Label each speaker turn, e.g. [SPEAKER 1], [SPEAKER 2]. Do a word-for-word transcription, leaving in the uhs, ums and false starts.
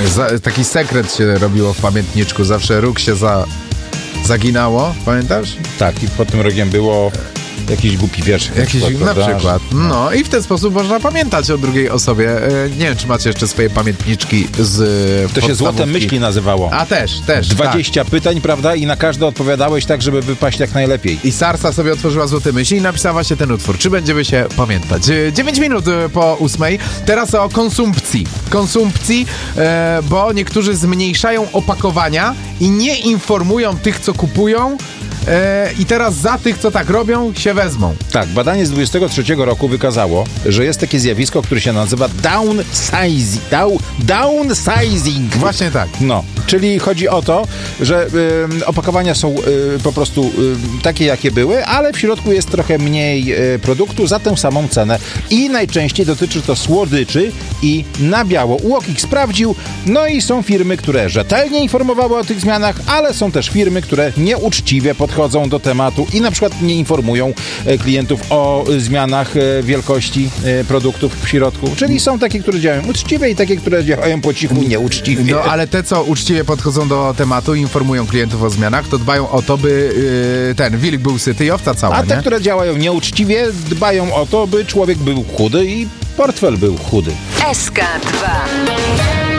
[SPEAKER 1] za, taki sekret się robiło w pamiętniczku. Zawsze róg się za, zaginało, pamiętasz?
[SPEAKER 2] Tak, i pod tym rogiem było jakiś głupi wiersz.
[SPEAKER 1] Jakiś, na
[SPEAKER 2] prawda?
[SPEAKER 1] przykład. No i w ten sposób można pamiętać o drugiej osobie. Nie wiem, czy macie jeszcze swoje pamiętniczki z
[SPEAKER 2] To się Złote Myśli nazywało.
[SPEAKER 1] A też, też.
[SPEAKER 2] dwadzieścia
[SPEAKER 1] tak.
[SPEAKER 2] pytań, prawda? I na każde odpowiadałeś tak, żeby wypaść jak najlepiej.
[SPEAKER 1] I Sarsa sobie otworzyła Złote Myśli i napisała właśnie ten utwór. Czy będziemy się pamiętać? dziewięć minut po ósmej. Teraz o konsumpcji. Konsumpcji, e, bo niektórzy zmniejszają opakowania i nie informują tych, co kupują. E, I teraz za tych, co tak robią, się wezmą.
[SPEAKER 2] Tak, badanie z dwudziestego trzeciego roku wykazało, że jest takie zjawisko, które się nazywa downsizing. Down, downsizing.
[SPEAKER 1] Właśnie tak.
[SPEAKER 2] No, czyli chodzi o to, że y, opakowania są y, po prostu y, takie, jakie były, ale w środku jest trochę mniej y, produktu za tę samą cenę. I najczęściej dotyczy to słodyczy i na biało. U O K I sprawdził, no i są firmy, które rzetelnie informowały o tych zmianach, ale są też firmy, które nieuczciwie podchodzą do tematu i na przykład nie informują e, klientów o e, zmianach e, wielkości e, produktów w środku. Czyli są takie, które działają uczciwie i takie, które działają po cichu nieuczciwie.
[SPEAKER 1] No ale te, co uczciwie podchodzą do tematu, informują klientów o zmianach, to dbają o to, by yy, ten wilk był syty i owca cała,
[SPEAKER 2] A te,
[SPEAKER 1] nie?
[SPEAKER 2] które działają nieuczciwie, dbają o to, by człowiek był chudy i portfel był chudy.
[SPEAKER 3] S K dwa.